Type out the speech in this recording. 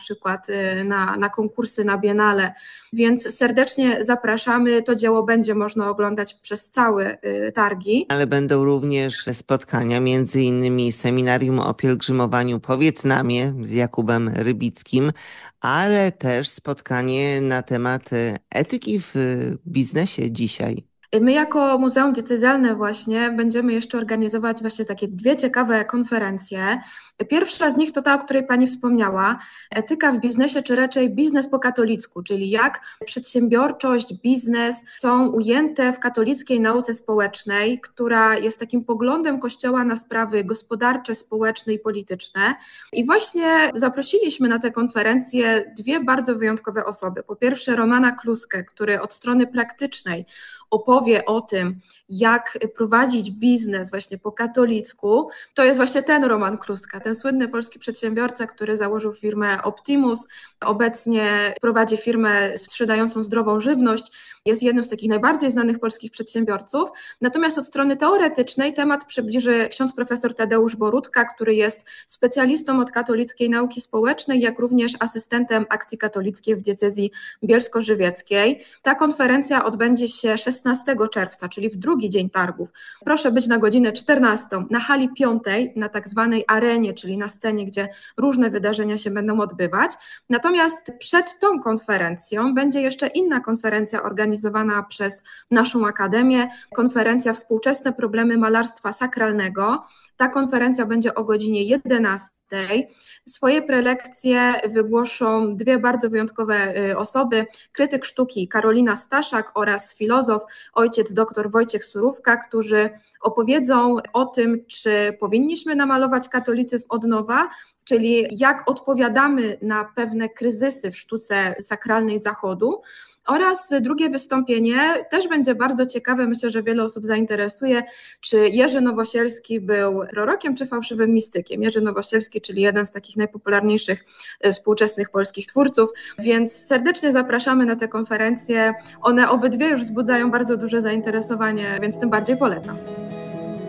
przykład na konkursy, na biennale, więc serdecznie zapraszamy. To dzieło będzie można oglądać przez całe targi. Ale będą również spotkania, między innymi seminarium o pielgrzymowaniu po Wietnamie z Jakubem Rybickim, ale też spotkanie na temat etyki w biznesie dzisiaj. My jako Muzeum Diecezjalne właśnie będziemy jeszcze organizować właśnie takie 2 ciekawe konferencje. Pierwsza z nich to ta, o której Pani wspomniała, etyka w biznesie, czy raczej biznes po katolicku, czyli jak przedsiębiorczość, biznes są ujęte w katolickiej nauce społecznej, która jest takim poglądem Kościoła na sprawy gospodarcze, społeczne i polityczne. I właśnie zaprosiliśmy na tę konferencję 2 bardzo wyjątkowe osoby. Po pierwsze Romana Kluskę, który od strony praktycznej opowie o tym, jak prowadzić biznes właśnie po katolicku. To jest właśnie ten Roman Kluska, ten słynny polski przedsiębiorca, który założył firmę Optimus, obecnie prowadzi firmę sprzedającą zdrową żywność, jest jednym z takich najbardziej znanych polskich przedsiębiorców. Natomiast od strony teoretycznej temat przybliży ksiądz profesor Tadeusz Borutka, który jest specjalistą od katolickiej nauki społecznej, jak również asystentem akcji katolickiej w diecezji bielsko-żywieckiej. Ta konferencja odbędzie się 16 czerwca, czyli w drugi dzień targów. Proszę być na godzinę 14 na hali 5, na tak zwanej arenie, czyli na scenie, gdzie różne wydarzenia się będą odbywać. Natomiast przed tą konferencją będzie jeszcze inna konferencja organizowana przez naszą Akademię, konferencja Współczesne problemy malarstwa sakralnego. Ta konferencja będzie o godzinie 11. Swoje prelekcje wygłoszą 2 bardzo wyjątkowe osoby, krytyk sztuki Karolina Staszak oraz filozof ojciec dr Wojciech Surówka, którzy opowiedzą o tym, czy powinniśmy namalować katolicyzm od nowa, czyli jak odpowiadamy na pewne kryzysy w sztuce sakralnej Zachodu. Oraz drugie wystąpienie też będzie bardzo ciekawe, myślę, że wiele osób zainteresuje, czy Jerzy Nowosielski był prorokiem czy fałszywym mistykiem. Jerzy Nowosielski, czyli jeden z takich najpopularniejszych współczesnych polskich twórców, więc serdecznie zapraszamy na te konferencje. One obydwie już wzbudzają bardzo duże zainteresowanie, więc tym bardziej polecam.